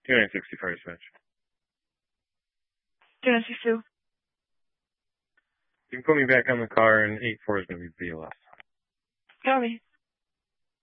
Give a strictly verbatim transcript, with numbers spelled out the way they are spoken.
two nine sixty fire dispatch. two nine six two. You can put me back on the car, and eight four is going to be B L S. Copy.